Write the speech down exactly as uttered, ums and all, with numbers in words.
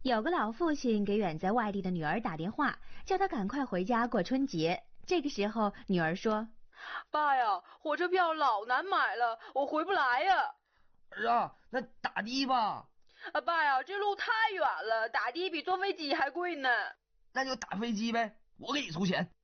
有个老父亲给远在外地的女儿打电话，叫她赶快回家过春节。这个时候，女儿说：“ 爸呀，火车票老难买了，我回不来呀。” 儿啊，那打的吧。 啊，爸呀，这路太远了，打的比坐飞机还贵呢。 那就打飞机呗，我给你出钱。